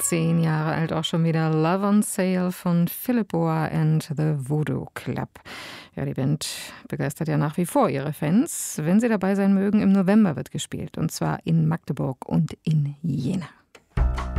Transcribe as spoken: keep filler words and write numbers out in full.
Zehn Jahre alt auch schon wieder Love on Sale von Philip Boa and the Voodoo Club. Ja, die Band begeistert ja nach wie vor ihre Fans. Wenn sie dabei sein mögen, im November wird gespielt. Und zwar in Magdeburg und in Jena.